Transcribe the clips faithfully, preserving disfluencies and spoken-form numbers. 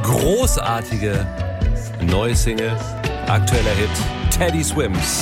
großartige neue Single, aktueller Hit, Teddy Swims.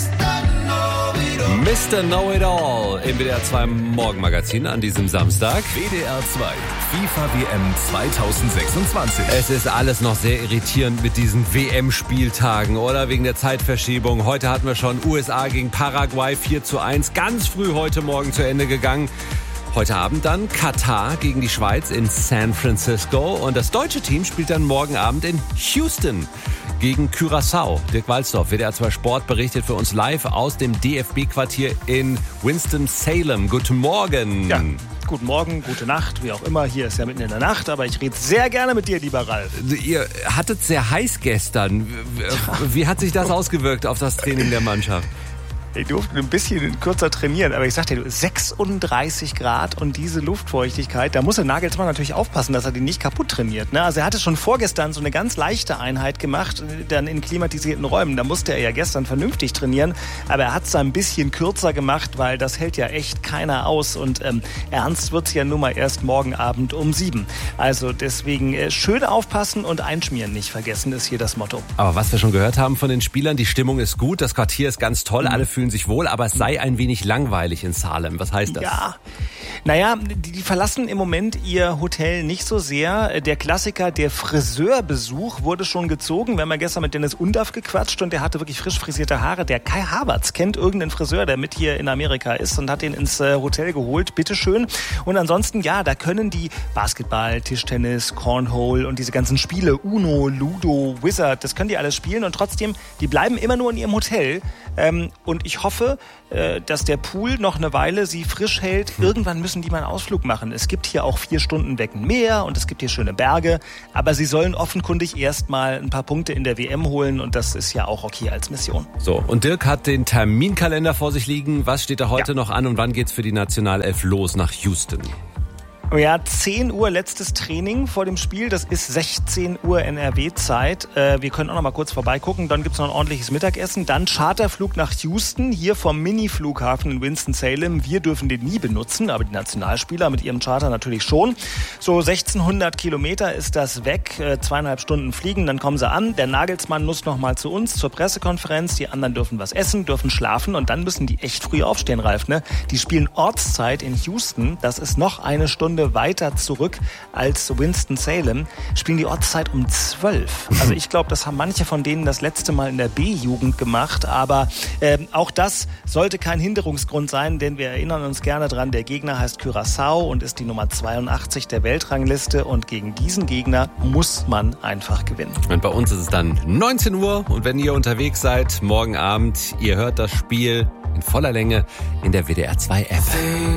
Mister Know-It-All im W D R zwei Morgenmagazin an diesem Samstag. W D R zwei FIFA W M zwanzig sechsundzwanzig. Es ist alles noch sehr irritierend mit diesen W M-Spieltagen, oder? Wegen der Zeitverschiebung. Heute hatten wir schon U S A gegen Paraguay vier zu eins. Ganz früh heute Morgen zu Ende gegangen. Heute Abend dann Katar gegen die Schweiz in San Francisco. Und das deutsche Team spielt dann morgen Abend in Houston gegen Curaçao. Dirk Walzdorf, W D R zwei Sport, berichtet für uns live aus dem D F B-Quartier in Winston-Salem. Guten Morgen. Ja, guten Morgen, gute Nacht, wie auch immer. Hier ist ja mitten in der Nacht, aber ich rede sehr gerne mit dir, lieber Ralf. Ihr hattet sehr heiß gestern. Wie hat sich das ausgewirkt auf das Training der Mannschaft? Ich durfte ein bisschen kürzer trainieren, aber ich sagte dir, sechsunddreißig Grad und diese Luftfeuchtigkeit, da muss der Nagelsmann natürlich aufpassen, dass er die nicht kaputt trainiert. Ne? Also er hatte schon vorgestern so eine ganz leichte Einheit gemacht, dann in klimatisierten Räumen. Da musste er ja gestern vernünftig trainieren, aber er hat es ein bisschen kürzer gemacht, weil das hält ja echt keiner aus. Und ähm, ernst wird es ja nun mal erst morgen Abend um sieben. Also deswegen äh, schön aufpassen und einschmieren nicht vergessen, ist hier das Motto. Aber was wir schon gehört haben von den Spielern, die Stimmung ist gut, das Quartier ist ganz toll, alle fühlen sich wohl, aber es sei ein wenig langweilig in Salem. Was heißt das? Ja, naja, die, die verlassen im Moment ihr Hotel nicht so sehr. Der Klassiker, der Friseurbesuch, wurde schon gezogen. Wir haben ja gestern mit Dennis Undaff gequatscht und der hatte wirklich frisch frisierte Haare. Der Kai Havertz kennt irgendeinen Friseur, der mit hier in Amerika ist und hat ihn ins äh, Hotel geholt. Bitteschön. Und ansonsten, ja, da können die Basketball, Tischtennis, Cornhole und diese ganzen Spiele, Uno, Ludo, Wizard, das können die alles spielen und trotzdem, die bleiben immer nur in ihrem Hotel. Ähm, und ich hoffe, äh, dass der Pool noch eine Weile sie frisch hält. Irgendwann müssen die mal einen Ausflug machen. Es gibt hier auch vier Stunden weg ein Meer und es gibt hier schöne Berge. Aber sie sollen offenkundig erst mal ein paar Punkte in der W M holen und das ist ja auch okay als Mission. So, und Dirk hat den Terminkalender vor sich liegen. Was steht da heute ja. noch an und wann geht's für die Nationalelf los nach Houston? Ja, zehn Uhr letztes Training vor dem Spiel. Das ist sechzehn Uhr N R W-Zeit. Äh, wir können auch noch mal kurz vorbeigucken. Dann gibt's noch ein ordentliches Mittagessen. Dann Charterflug nach Houston, hier vom Mini-Flughafen in Winston-Salem. Wir dürfen den nie benutzen, aber die Nationalspieler mit ihrem Charter natürlich schon. So sechzehnhundert Kilometer ist das weg. Äh, zweieinhalb Stunden fliegen, dann kommen sie an. Der Nagelsmann muss noch mal zu uns zur Pressekonferenz. Die anderen dürfen was essen, dürfen schlafen und dann müssen die echt früh aufstehen, Ralf. Ne? Die spielen Ortszeit in Houston. Das ist noch eine Stunde weiter zurück als Winston-Salem, spielen die Ortszeit um zwölf. Also ich glaube, das haben manche von denen das letzte Mal in der B-Jugend gemacht, aber äh, auch das sollte kein Hinderungsgrund sein, denn wir erinnern uns gerne dran, der Gegner heißt Curaçao und ist die Nummer zweiundachtzig der Weltrangliste und gegen diesen Gegner muss man einfach gewinnen. Und bei uns ist es dann neunzehn Uhr und wenn ihr unterwegs seid, morgen Abend, ihr hört das Spiel in voller Länge in der W D R zwei App.